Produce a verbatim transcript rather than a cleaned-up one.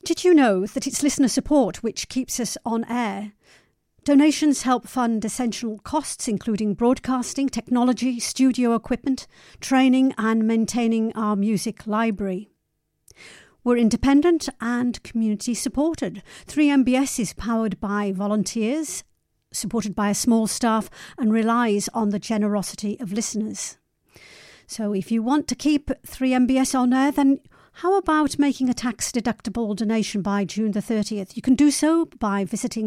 Did you know that it's listener support which keeps us on air? Donations help fund essential costs including broadcasting, technology, studio equipment, training and maintaining our music library. We're independent and community supported. three M B S is powered by volunteers, supported by a small staff, and relies on the generosity of listeners. So if you want to keep three M B S on air, then how about making a tax-deductible donation by June the thirtieth? You can do so by visiting